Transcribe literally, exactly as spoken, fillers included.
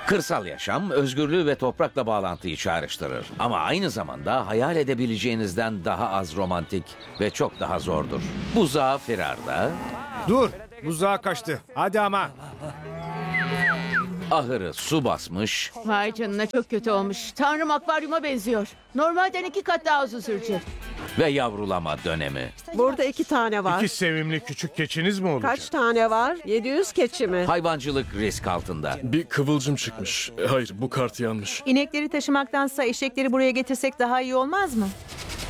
Kırsal yaşam, özgürlüğü ve toprakla bağlantıyı çağrıştırır. Ama aynı zamanda hayal edebileceğinizden daha az romantik ve çok daha zordur. Buzağı firarda, Dur, buzağa kaçtı. Hadi ama. ahırı su basmış, Vay canına, çok kötü olmuş. Tanrım, akvaryuma benziyor. Normalden iki kat daha uzun sürecek. ve yavrulama dönemi. Burada iki tane var. İki sevimli küçük keçiniz mi olacak? Kaç tane var? yedi yüz keçi mi? Hayvancılık risk altında. Bir kıvılcım çıkmış. Hayır, bu kart yanmış. İnekleri taşımaktansa eşekleri buraya getirsek daha iyi olmaz mı?